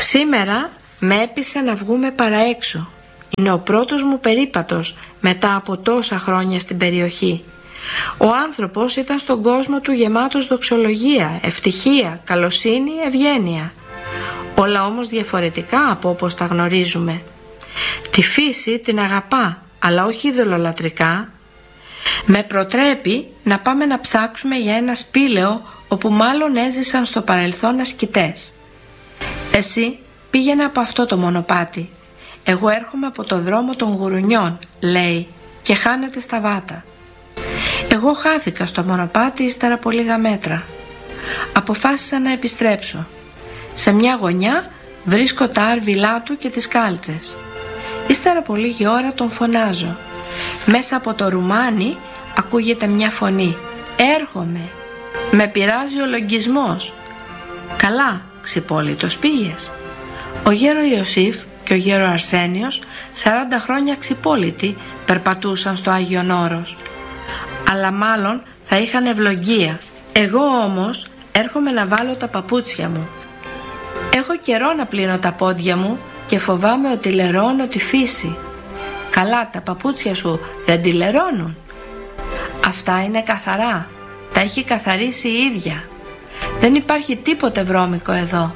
Σήμερα με έπεισε να βγούμε παραέξω. Είναι ο πρώτος μου περίπατος μετά από τόσα χρόνια στην περιοχή. Ο άνθρωπος ήταν στον κόσμο του γεμάτος δοξολογία, ευτυχία, καλοσύνη, ευγένεια. Όλα όμως διαφορετικά από όπως τα γνωρίζουμε. Τη φύση την αγαπά, αλλά όχι ειδωλολατρικά. Με προτρέπει να πάμε να ψάξουμε για ένα σπήλαιο όπου μάλλον έζησαν στο παρελθόν ασκητές. Εσύ πήγαινε από αυτό το μονοπάτι. Εγώ έρχομαι από το δρόμο των γουρουνιών, λέει, και χάνεται στα βάτα. Εγώ χάθηκα στο μονοπάτι ύστερα από λίγα μέτρα. Αποφάσισα να επιστρέψω. Σε μια γωνιά βρίσκω τα άρβιλά του και τις κάλτσες. Ύστερα από λίγη ώρα τον φωνάζω. Μέσα από το ρουμάνι ακούγεται μια φωνή. Έρχομαι. Με πειράζει ο λογισμός. Καλά, ξυπόλυτος πήγες. Ο γέρο Ιωσήφ και ο γέρο Αρσένιος 40 χρόνια ξυπόλυτοι περπατούσαν στο Άγιον Όρος. Αλλά μάλλον θα είχαν ευλογία. Εγώ όμως έρχομαι να βάλω τα παπούτσια μου. Έχω καιρό να πλύνω τα πόδια μου και φοβάμαι ότι λερώνω τη φύση. Καλά, τα παπούτσια σου δεν τη λερώνουν? Αυτά είναι καθαρά. Τα έχει καθαρίσει η ίδια. Δεν υπάρχει τίποτε βρώμικο εδώ.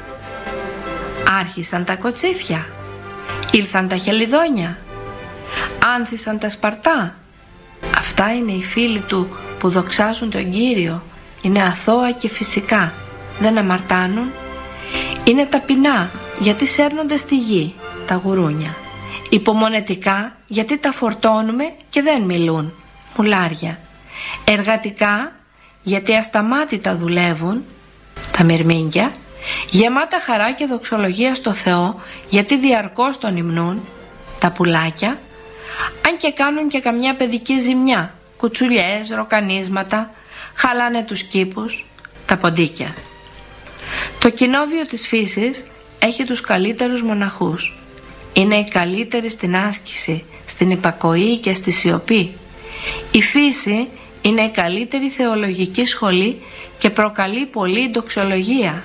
Άρχισαν τα κοτσίφια. Ήρθαν τα χελιδόνια. Άνθησαν τα σπαρτά. Αυτά είναι οι φίλοι του που δοξάζουν τον Κύριο. Είναι αθώα και φυσικά. Δεν αμαρτάνουν. Είναι ταπεινά γιατί σέρνονται στη γη τα γουρούνια. Υπομονετικά γιατί τα φορτώνουμε και δεν μιλούν. Μουλάρια. Εργατικά γιατί ασταμάτητα δουλεύουν τα μυρμήγκια. Γεμάτα χαρά και δοξολογία στο Θεό γιατί διαρκώς τον υμνούν τα πουλάκια. Αν και κάνουν και καμιά παιδική ζημιά, κουτσουλιές, ροκανίσματα, χαλάνε τους κήπους, τα ποντίκια. Το κοινόβιο της φύσης έχει τους καλύτερους μοναχούς. Είναι οι καλύτεροι στην άσκηση, στην υπακοή και στη σιωπή. Η φύση είναι η καλύτερη θεολογική σχολή και προκαλεί πολλή ντοξολογία.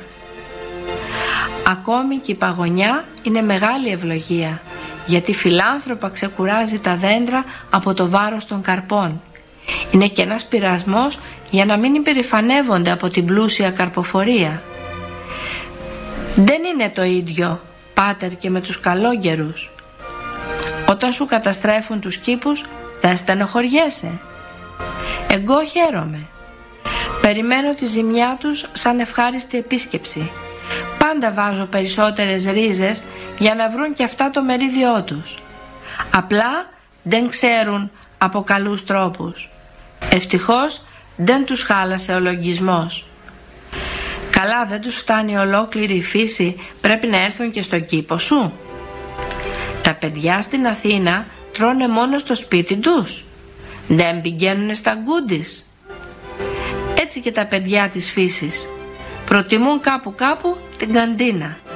Ακόμη και η παγωνιά είναι μεγάλη ευλογία, γιατί φιλάνθρωπα ξεκουράζει τα δέντρα από το βάρος των καρπών. Είναι και ένας πειρασμός για να μην υπερηφανεύονται από την πλούσια καρποφορία. Δεν είναι το ίδιο, πάτερ, και με τους καλόγερους. Όταν σου καταστρέφουν τους κήπους δεν στενοχωριέσαι? Εγώ χαίρομαι. Περιμένω τη ζημιά τους σαν ευχάριστη επίσκεψη. Πάντα βάζω περισσότερες ρίζες για να βρουν και αυτά το μερίδιό τους. Απλά δεν ξέρουν από καλούς τρόπους. Ευτυχώς δεν τους χάλασε ο λογισμός. Καλά, δεν τους φτάνει ολόκληρη η φύση, πρέπει να έρθουν και στον κήπο σου. Τα παιδιά στην Αθήνα τρώνε μόνο στο σπίτι τους. Δεν πηγαίνουν στα γκούντις. Έτσι και τα παιδιά της φύσης προτιμούν κάπου την καντίνα.